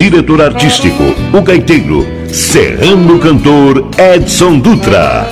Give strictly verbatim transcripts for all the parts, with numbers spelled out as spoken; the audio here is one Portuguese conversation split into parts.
diretor artístico, o gaiteiro, serrano cantor Edson Dutra.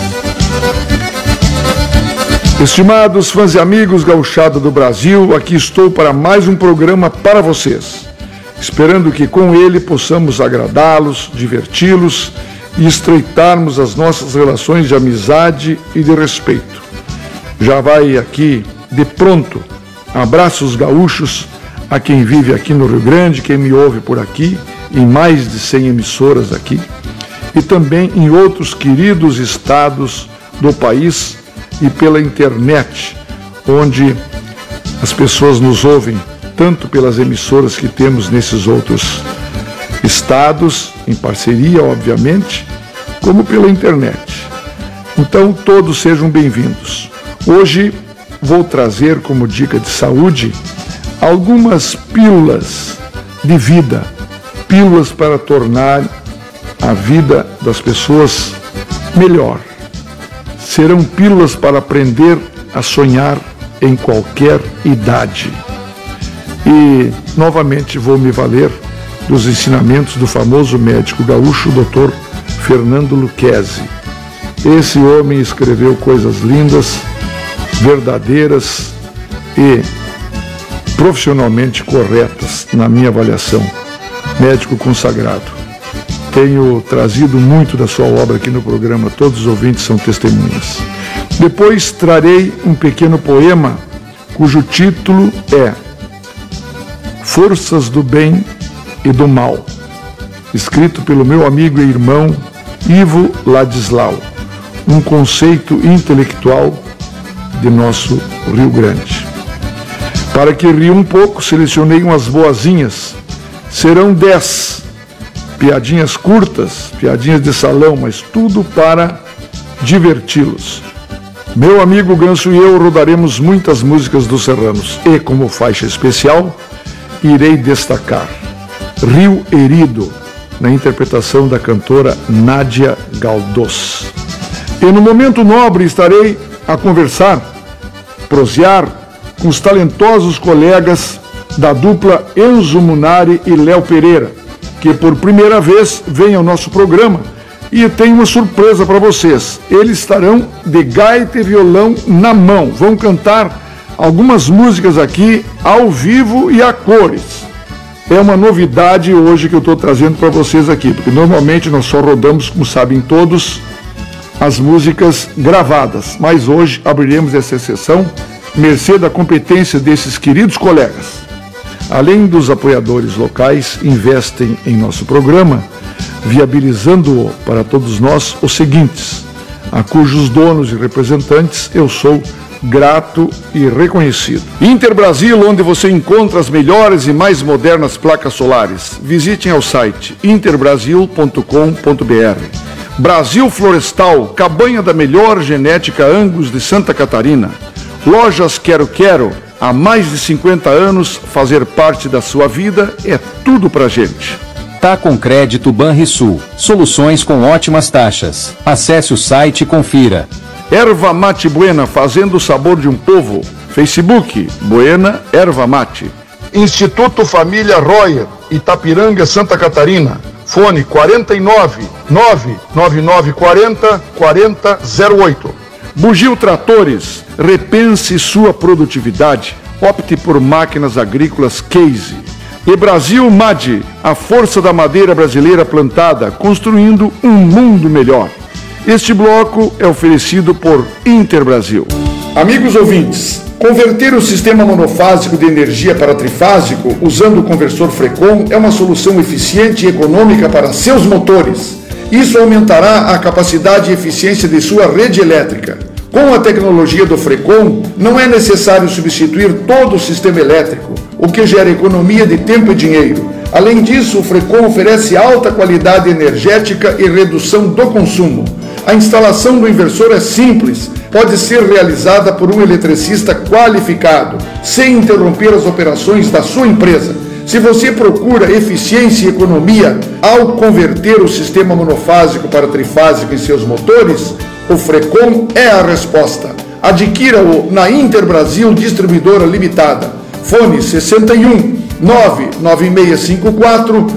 Estimados fãs e amigos gauchada do Brasil, aqui estou para mais um programa para vocês, esperando que com ele possamos agradá-los, diverti-los e estreitarmos as nossas relações de amizade e de respeito. Já vai aqui, de pronto, abraços gaúchos a quem vive aqui no Rio Grande, quem me ouve por aqui, em mais de cem emissoras aqui, e também em outros queridos estados do país e pela internet, onde as pessoas nos ouvem, tanto pelas emissoras que temos nesses outros estados, em parceria, obviamente, como pela internet. Então, todos sejam bem-vindos. Hoje vou trazer como dica de saúde algumas pílulas de vida, pílulas para tornar a vida das pessoas melhor. Serão pílulas para aprender a sonhar em qualquer idade. E, novamente, vou me valer dos ensinamentos do famoso médico gaúcho, doutor Fernando Lucchesi. Esse homem escreveu coisas lindas, verdadeiras e profissionalmente corretas, na minha avaliação. Médico consagrado. Tenho trazido muito da sua obra aqui no programa, todos os ouvintes são testemunhas. Depois trarei um pequeno poema cujo título é Forças do Bem e do Mal, escrito pelo meu amigo e irmão Ivo Ladislau, um conceito intelectual de nosso Rio Grande. Para que ria um pouco, selecionei umas boazinhas, serão dez piadinhas curtas, piadinhas de salão, mas tudo para diverti-los. Meu amigo Ganso e eu rodaremos muitas músicas dos serranos e, como faixa especial, irei destacar Rio Herido, na interpretação da cantora Nádia Galdós. E no momento nobre estarei a conversar, prosear com os talentosos colegas da dupla Enzo Munari e Léo Pereira, que por primeira vez vem ao nosso programa, e tem uma surpresa para vocês. Eles estarão de gaita e violão na mão, vão cantar algumas músicas aqui ao vivo e a cores. É uma novidade hoje que eu estou trazendo para vocês aqui, porque normalmente nós só rodamos, como sabem todos, as músicas gravadas, mas hoje abriremos essa exceção, mercê da competência desses queridos colegas. Além dos apoiadores locais, investem em nosso programa, viabilizando para todos nós os seguintes, a cujos donos e representantes eu sou grato e reconhecido. Interbrasil, onde você encontra as melhores e mais modernas placas solares. Visitem ao site interbrasil ponto com ponto br. Brasil Florestal, cabanha da melhor genética Angus de Santa Catarina. Lojas Quero Quero, há mais de cinquenta anos, fazer parte da sua vida é tudo pra gente. Tá com Crédito Banrisul, soluções com ótimas taxas. Acesse o site e confira. Erva Mate Buena, fazendo o sabor de um povo. Facebook, Buena Erva Mate. Instituto Família Royer, Itapiranga, Santa Catarina. Fone quarenta e nove, nove nove nove quarenta, quarenta zero oito. Bugio Tratores, repense sua produtividade. Opte por máquinas agrícolas Case. E Brasil M A D, a força da madeira brasileira plantada, construindo um mundo melhor. Este bloco é oferecido por Interbrasil. Amigos ouvintes, converter o sistema monofásico de energia para trifásico usando o conversor Frecon é uma solução eficiente e econômica para seus motores. Isso aumentará a capacidade e eficiência de sua rede elétrica. Com a tecnologia do Frecon, não é necessário substituir todo o sistema elétrico, o que gera economia de tempo e dinheiro. Além disso, o Frecon oferece alta qualidade energética e redução do consumo. A instalação do inversor é simples, pode ser realizada por um eletricista qualificado, sem interromper as operações da sua empresa. Se você procura eficiência e economia ao converter o sistema monofásico para trifásico em seus motores, o Frecon é a resposta. Adquira-o na Interbrasil Distribuidora Limitada. Fone sessenta e um, nove nove seis cinco quatro